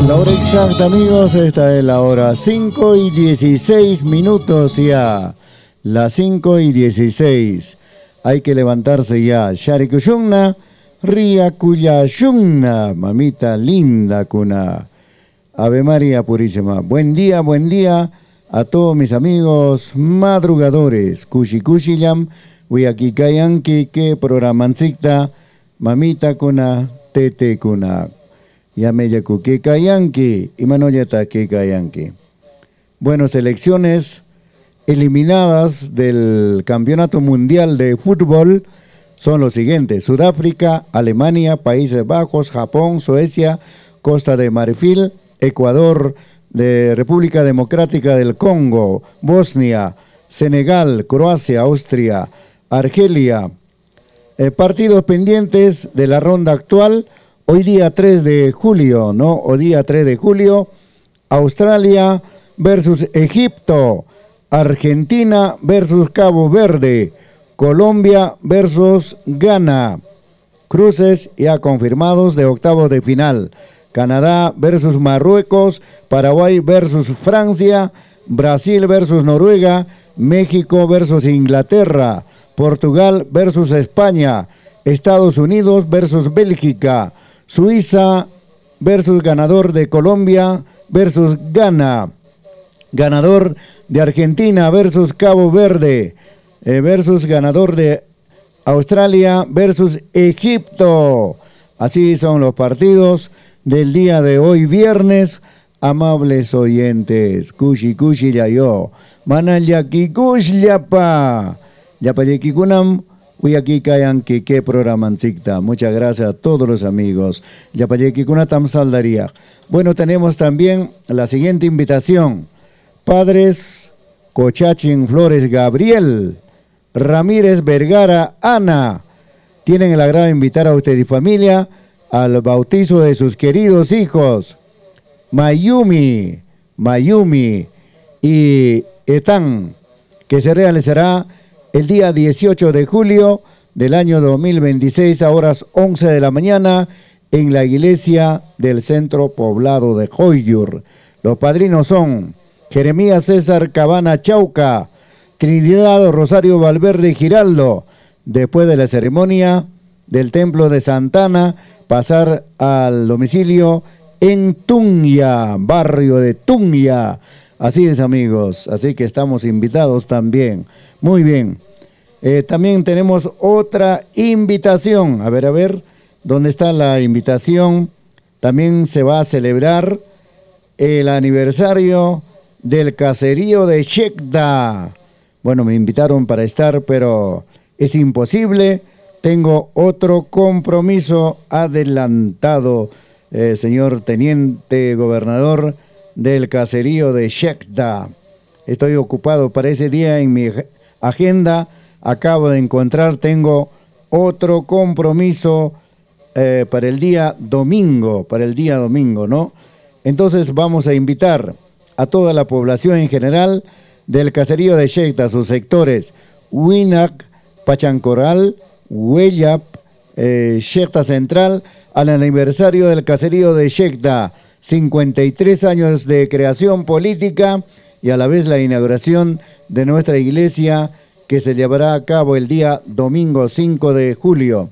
La hora exacta, amigos, esta es la hora 5 y 16 minutos ya. Las 5 y 16. Hay que levantarse ya. Sharikushunna, Ria Kuyashunna, mamita linda kuna. Ave María Purísima. Buen día a todos mis amigos madrugadores. Kushi Kushillam, Wiyakikayanki, que programancita, mamita kuna, tete kuna. Yameyaku que kayanki, Imanoyata que kayanki. Bueno, selecciones eliminadas del Campeonato Mundial de Fútbol son los siguientes: Sudáfrica, Alemania, Países Bajos, Japón, Suecia, Costa de Marfil, Ecuador, de República Democrática del Congo, Bosnia, Senegal, Croacia, Austria, Argelia. Partidos pendientes de la ronda actual. Hoy día 3 de julio, ¿no? Hoy día 3 de julio, Australia versus Egipto, Argentina versus Cabo Verde, Colombia versus Ghana. Cruces ya confirmados de octavos de final. Canadá versus Marruecos, Paraguay versus Francia, Brasil versus Noruega, México versus Inglaterra, Portugal versus España, Estados Unidos versus Bélgica, Suiza versus ganador de Colombia versus Ghana, ganador de Argentina versus Cabo Verde, versus ganador de Australia versus Egipto. Así son los partidos del día de hoy viernes. Amables oyentes, kushi kushi yayo, manayaki kush yapa, yapayeki kunam. Hoy aquí cayan que programancita. Muchas gracias a todos los amigos. Bueno, tenemos también la siguiente invitación. Padres Cochachin Flores Gabriel, Ramírez Vergara Ana, tienen el agrado de invitar a usted y familia al bautizo de sus queridos hijos, Mayumi y Etán, que se realizará el día 18 de julio del año 2026 a horas 11 de la mañana en la iglesia del centro poblado de Joyur. Los padrinos son Jeremías César Cabana Chauca, Trinidad Rosario Valverde Giraldo. Después de la ceremonia del templo de Santana, pasar al domicilio en Tunya, barrio de Tunya. Así es, amigos, así que estamos invitados también. Muy bien. También tenemos otra invitación. A ver, ¿dónde está la invitación? También se va a celebrar el aniversario del caserío de Shekda. Bueno, me invitaron para estar, pero es imposible. Tengo otro compromiso adelantado, señor teniente gobernador del caserío de Shekda. Estoy ocupado para ese día en mi agenda. Acabo de encontrar, tengo otro compromiso para el día domingo, ¿no? Entonces vamos a invitar a toda la población en general del caserío de Shekda, sus sectores Huinac, Pachancoral, Huellap, Shekda Central, al aniversario del caserío de Shekda, 53 años de creación política y a la vez la inauguración de nuestra iglesia que se llevará a cabo el día domingo 5 de julio.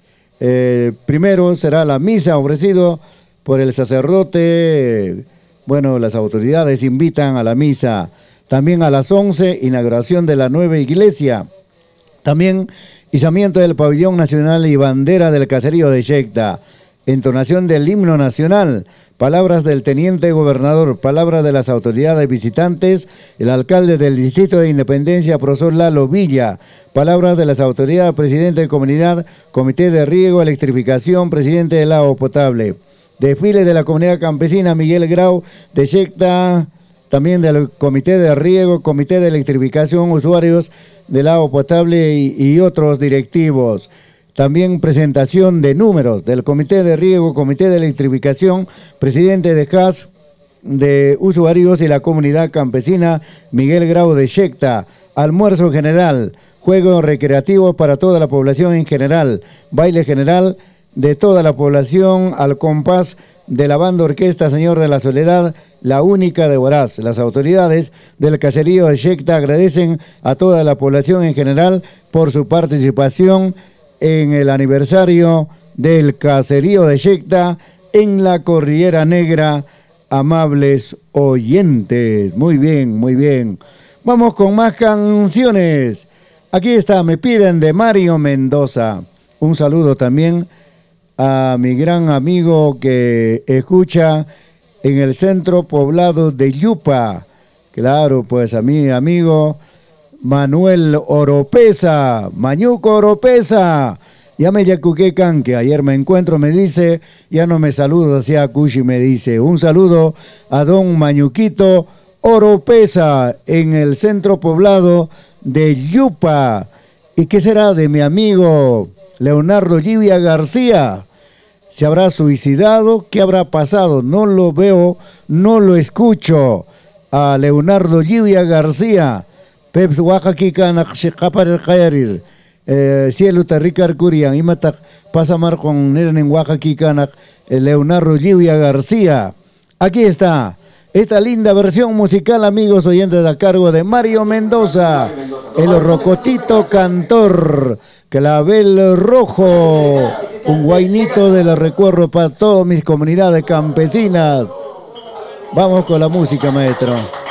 Primero será la misa ofrecido por el sacerdote. Bueno, las autoridades invitan a la misa. También a las 11, inauguración de la nueva iglesia. También izamiento del pabellón nacional y bandera del caserío de Shekda. Entonación del himno nacional, palabras del teniente gobernador, palabras de las autoridades visitantes, el alcalde del distrito de Independencia, profesor Lalo Villa, palabras de las autoridades, presidente de comunidad, comité de riego, electrificación, presidente del agua potable, desfile de la comunidad campesina Miguel Grau de Shekda, también del comité de riego, comité de electrificación, usuarios del agua potable y otros directivos. También presentación de números del Comité de Riego, Comité de Electrificación, presidente de CAS, de usuarios y la comunidad campesina Miguel Grau de Shekda. Almuerzo general, juegos recreativos para toda la población en general, baile general de toda la población al compás de la banda orquesta Señor de la Soledad, la única de Huaraz. Las autoridades del caserío de Xecta agradecen a toda la población en general por su participación en el aniversario del caserío de Xecta en la Cordillera Negra. Amables oyentes, muy bien, muy bien. Vamos con más canciones. Aquí está, me piden de Mario Mendoza. Un saludo también a mi gran amigo que escucha en el centro poblado de Yupa. Claro, pues a mi amigo Manuel Oropesa, Mañuco Oropesa. Ya me yacuquecan, que ayer me encuentro, me dice, ya no me saludo, hacia Cushi me dice. Un saludo a don Mañuquito Oropesa en el centro poblado de Yupa. ¿Y qué será de mi amigo Leonardo Llivia García? ¿Se habrá suicidado? ¿Qué habrá pasado? No lo veo, no lo escucho. A Leonardo Llivia García. Peps Oaxaca Nakshikapar el Kairir. Cielo Tarricar Curian. Imatak Pasamar con Neren en Oaxaca Leonardo Llivia García. Aquí está. Esta linda versión musical, amigos oyentes, a cargo de Mario Mendoza, el Rocotito Cantor, Clavel Rojo, un guainito del recuerdo para todas mis comunidades campesinas. Vamos con la música, maestro.